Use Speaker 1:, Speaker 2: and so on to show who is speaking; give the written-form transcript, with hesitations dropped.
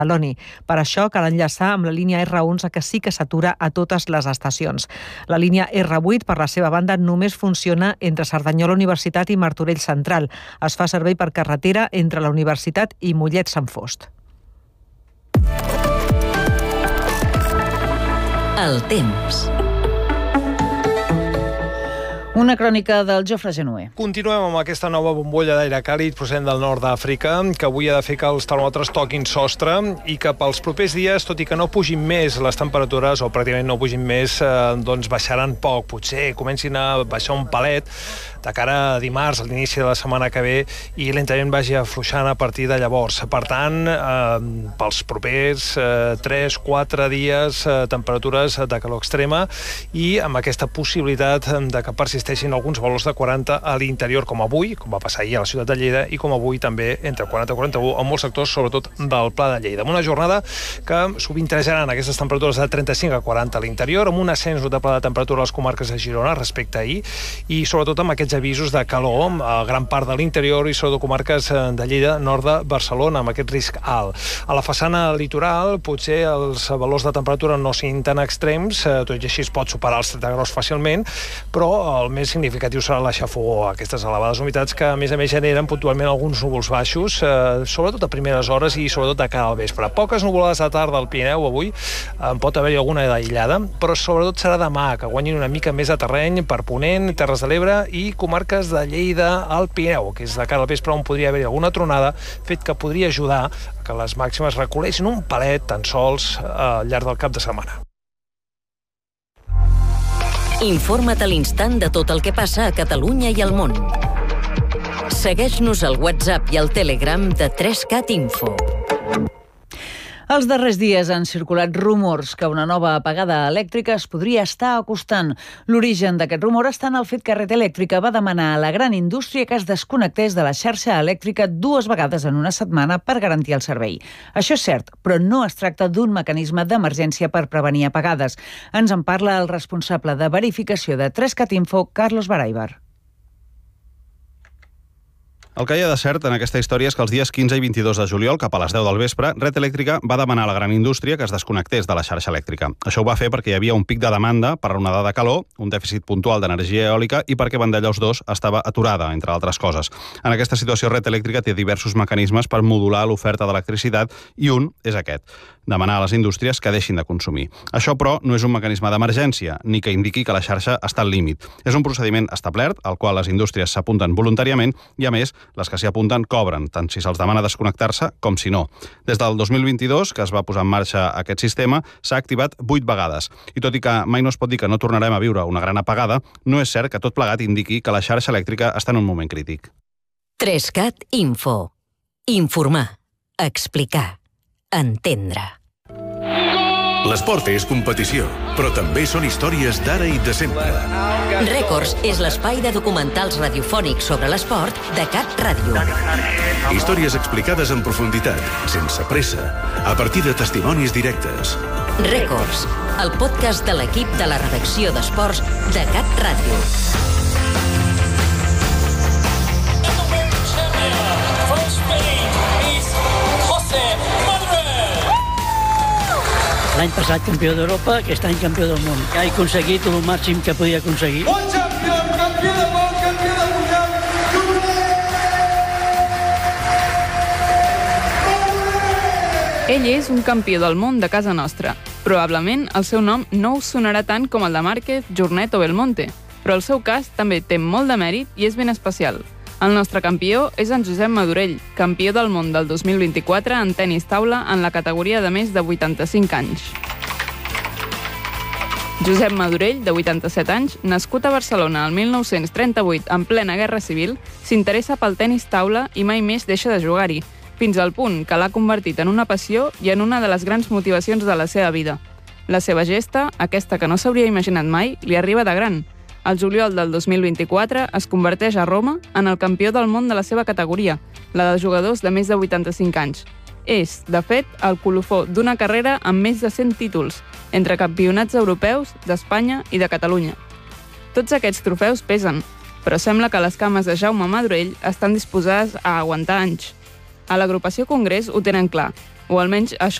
Speaker 1: Celoni. Per això cal enllaçar amb la línia R11, que sí que s'atura a totes les estacions. La línia R8, per la seva banda, només funciona entre Cerdanyola Universitat i Martorell Central. Es fa servei per carretera entre la Universitat i Mollet-Sant Fost.
Speaker 2: El temps.
Speaker 3: Una crònica del Jofre Genuer.
Speaker 4: Continuem amb aquesta nova bombolla d'aire càlid procedent del nord d'Àfrica, que avui ha de fer que els termòmetres toquin sostre i que pels propers dies, tot i que no pugin més les temperatures, o pràcticament no pugin més, doncs baixaran poc. Potser comencin a baixar un palet de cara a dimarts, a l'inici de la setmana que ve, i lentament vagi afluixant a partir de llavors. Per tant, pels propers 3-4 dies, temperatures de calor extrema i amb aquesta possibilitat de que persisteixin alguns valors de 40 a l'interior, com avui, com va passar ahir a la ciutat de Lleida, i com avui també entre 40 i 41 en molts sectors, sobretot del Pla de Lleida. Amb una jornada que sovintrejaran aquestes temperatures de 35 a 40 a l'interior, amb un ascens notable de temperatura a les comarques de Girona respecte a ahir, i sobretot amb aquests avisos de calor a gran part de l'interior i sobretot comarques de Lleida, nord de Barcelona, amb aquest risc alt. A la façana litoral, potser els valors de temperatura no siguin tan extrems, tot i així es pot superar els 30 graus fàcilment, però el més significatiu serà la xafogor, aquestes elevades humitats que, a més generen puntualment alguns núvols baixos, sobretot a primeres hores i sobretot de cara al vespre. Poques nuvolades a tarda al Pirineu avui, pot haver-hi alguna aïllada, però sobretot serà demà, que guanyin una mica més de terreny per Ponent, Terres de l'Ebre i comarques de Lleida al Pirineu, que és de cara al vespre on podria haver alguna tronada, fet que podria ajudar a que les màximes reculessin un palet tan sols al llarg del cap de setmana.
Speaker 2: Informa't a l'instant de tot el que passa a Catalunya i al món. Segueix-nos al WhatsApp i al Telegram de 3CAT Info.
Speaker 3: Els darrers dies han circulat rumors que una nova apagada elèctrica es podria estar acostant. L'origen d'aquest rumor està en el fet que Red Eléctrica va demanar a la gran indústria que es desconnectés de la xarxa elèctrica 2 vegades en una setmana per garantir el servei. Això és cert, però no es tracta d'un mecanisme d'emergència per prevenir apagades. Ens en parla el responsable de verificació de 3CAT Info, Carlos Baraibar.
Speaker 5: El que hi ha de cert en aquesta història és que els dies 15 i 22 de juliol, cap a les 10 del vespre, Red Eléctrica va demanar a la gran indústria que es desconnectés de la xarxa elèctrica. Això ho va fer perquè hi havia un pic de demanda per onada de calor, un dèficit puntual d'energia eòlica i perquè Vandellòs 2 estava aturada, entre altres coses. En aquesta situació, Red Eléctrica té diversos mecanismes per modular l'oferta d'electricitat i un és aquest, demanar a les indústries que deixin de consumir. Això, però, no és un mecanisme d'emergència, ni que indiqui que la xarxa està al límit. És un procediment establert, al qual les indústries s'apunten voluntàriament i, a més, les que s'hi apunten cobren, tant si se'ls demana desconnectar-se com si no. Des del 2022, que es va posar en marxa aquest sistema, s'ha activat 8 vegades. I tot i que mai no es pot dir que no tornarem a viure una gran apagada, no és cert que tot plegat indiqui que la xarxa elèctrica està en un moment crític.
Speaker 2: 3CAT Info. Informar. Explicar. Entendre.
Speaker 6: L'esport és competició, però també són històries d'ara i de sempre.
Speaker 2: Rècords és l'espai de documentals radiofònics sobre l'esport de CAT Ràdio.
Speaker 6: Històries explicades en profunditat, sense pressa, a partir de testimonis directes.
Speaker 2: Rècords, el podcast de l'equip de la redacció d'esports de CAT Ràdio.
Speaker 7: L'any passat campió d'Europa, aquest any campió del món. Ha aconseguit el màxim que podia aconseguir.
Speaker 8: Bon campió del món, campió del mundial.
Speaker 9: Ell és un campió del món de casa nostra. Probablement el seu nom no us sonarà tant com el de Márquez, Jornet o Belmonte, però el seu cas també té molt de mèrit i és ben especial. El nostre campió és en Josep Madorell, campió del món del 2024 en tenis taula en la categoria de més de 85 anys. Josep Madorell, de 87 anys, nascut a Barcelona el 1938 en plena Guerra Civil, s'interessa pel tenis taula i mai més deixa de jugar-hi, fins al punt que l'ha convertit en una passió i en una de les grans motivacions de la seva vida. La seva gesta, aquesta que no s'hauria imaginat mai, li arriba de gran. El juliol del 2024 es converteix a Roma en el campió del món de la seva categoria, la de jugadors de més de 85 anys. És, de fet, el colofó d'una carrera amb més de 100 títols, entre campionats europeus, d'Espanya i de Catalunya. Tots aquests trofeus pesen, però sembla que les cames de Jaume Madorell estan disposades a aguantar anys. A l'agrupació Congrés ho tenen clar. O almenys això